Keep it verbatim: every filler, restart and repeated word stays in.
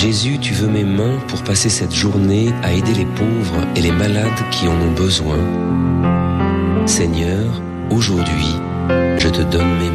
Jésus, tu veux mes mains pour passer cette journée à aider les pauvres et les malades qui en ont besoin. Seigneur, aujourd'hui, je te donne mes